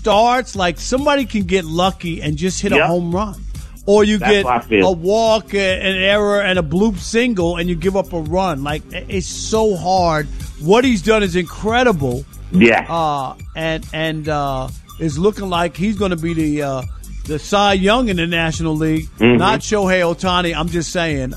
starts, like somebody can get lucky and just hit a home run. Or you get a walk, an error, and a bloop single, and you give up a run. Like, it's so hard. What he's done is incredible. Yeah. And is looking like he's going to be the Cy Young in the National League, not Shohei Ohtani. I'm just saying.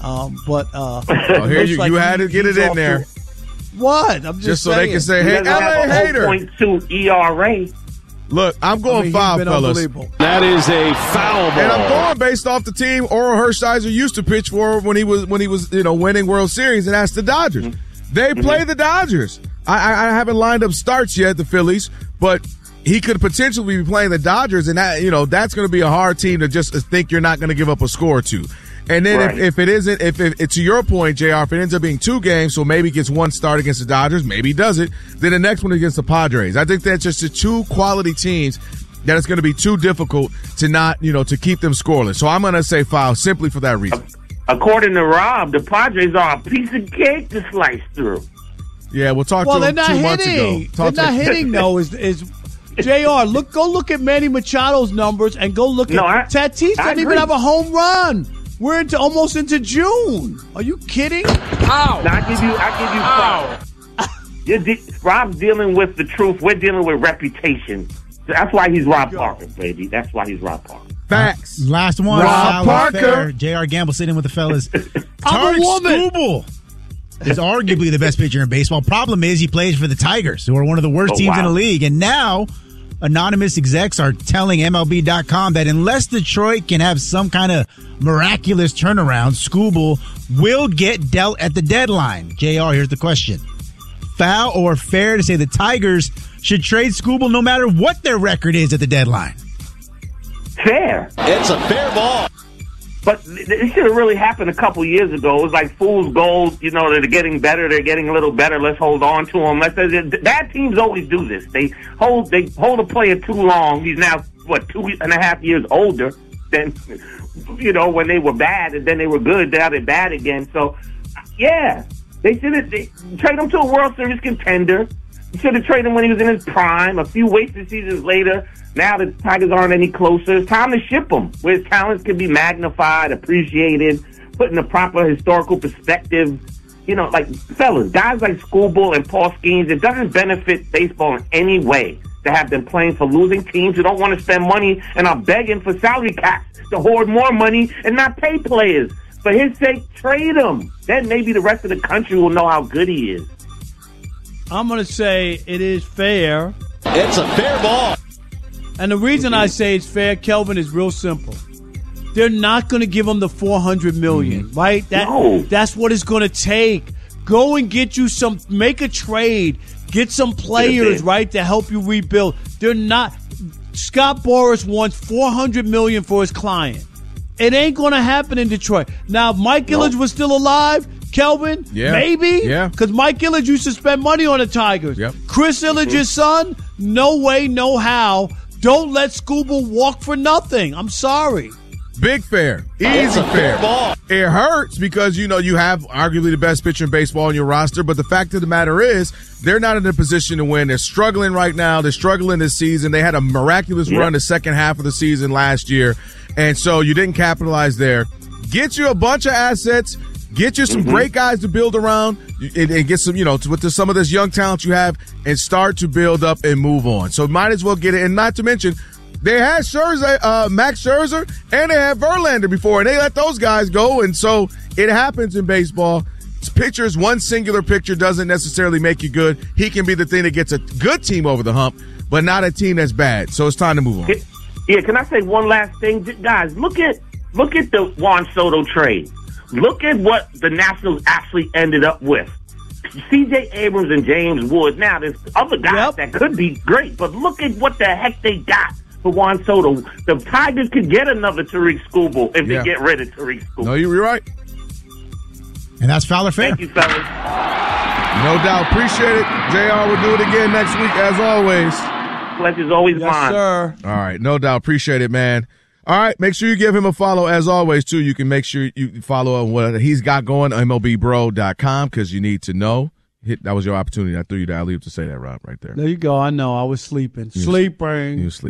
Here you had to get it in there. What? I'm just saying. So they can say, hey, LA hater. 0.2 ERA. Look, I'm going foul, fellas. That is a foul ball. And I'm going based off the team Oral Hershiser used to pitch for when he was winning World Series, and that's the Dodgers. They play the Dodgers. I haven't lined up starts yet, the Phillies, but he could potentially be playing the Dodgers, and that's going to be a hard team to just think you're not going to give up a score or two. And then if it isn't, if to your point, JR, if it ends up being 2 games, so maybe he gets one start against the Dodgers, maybe he does it, then the next one against the Padres. I think that's just the 2 quality teams that it's going to be too difficult to not, to keep them scoreless. So I'm going to say foul simply for that reason. According to Rob, the Padres are a piece of cake to slice through. Yeah, we'll talk to him 2 months ago. They're not hitting, though, is JR, go look at Manny Machado's numbers and go look at Tatis doesn't even have a home run. We're almost into June. Are you kidding? Ow! Now, I give you proud. Rob's dealing with the truth. We're dealing with reputation. That's why he's Rob Parker, baby. That's why he's Rob Parker. Facts. Last one. Rob Parker. J.R. Gamble sitting with the fellas. I'm a woman. Skubal is arguably the best pitcher in baseball. Problem is he plays for the Tigers, who are one of the worst teams in the league. And now anonymous execs are telling MLB.com that unless Detroit can have some kind of miraculous turnaround, Skubal will get dealt at the deadline. JR, here's the question. Foul or fair to say the Tigers should trade Skubal no matter what their record is at the deadline? Fair. It's a fair ball. But it should have really happened a couple years ago. It was like fool's gold. They're getting better. They're getting a little better. Let's hold on to them. Bad teams always do this. They hold a player too long. He's now, 2.5 years older than, when they were bad, and then they were good. Now they're bad again. So, yeah, they should have traded him to a World Series contender. You should have traded him when he was in his prime. A few wasted seasons later, now the Tigers aren't any closer. It's time to ship him, where his talents can be magnified, appreciated, put in the proper historical perspective. Fellas, guys like Skubal and Paul Skeens, it doesn't benefit baseball in any way to have them playing for losing teams who don't want to spend money and are begging for salary caps to hoard more money and not pay players. For his sake, trade him. Then maybe the rest of the country will know how good he is. I'm going to say it is fair. It's a fair ball. And the reason I say it's fair, Kelvin, is real simple. They're not going to give him the $400 million, right? That's what it's going to take. Go and get you make a trade, get some players, right, to help you rebuild. They're not. Scott Boras wants $400 million for his client. It ain't going to happen in Detroit. Now, if Mike Ilitch was still alive, Kelvin, maybe, because Mike Ilitch used to spend money on the Tigers. Chris Ilitch's son, no way, no how. Don't let Skubal walk for nothing. I'm sorry. Big fair. Easy fair. Ball. It hurts because, you have arguably the best pitcher in baseball on your roster, but the fact of the matter is they're not in a position to win. They're struggling right now. They're struggling this season. They had a miraculous run the second half of the season last year, and so you didn't capitalize there. Get you a bunch of assets. Get you some great guys to build around and get some, with some of this young talent you have and start to build up and move on. So might as well get it. And not to mention, they had Max Scherzer, and they had Verlander before, and they let those guys go. And so it happens in baseball. Pitchers, one singular pitcher doesn't necessarily make you good. He can be the thing that gets a good team over the hump, but not a team that's bad. So it's time to move on. Yeah, can I say one last thing? Guys, look at the Juan Soto trade. Look at what the Nationals actually ended up with. C.J. Abrams and James Wood. Now, there's other guys that could be great, but look at what the heck they got for Juan Soto. The Tigers could get another Tariq Skubal if they get rid of Tariq Skubal. No, you're right. And that's foul or fair. Thank you, fellas. No doubt. Appreciate it. JR will do it again next week, as always. Pleasure's always mine. Sir. All right. No doubt. Appreciate it, man. All right, make sure you give him a follow as always, too. You can make sure you follow on what he's got going, MLBBro.com, because you need to know. That was your opportunity. I threw you the alley-oop to say that, Rob, right there. There you go. I know. I was sleeping. Sleeping. You were sleeping.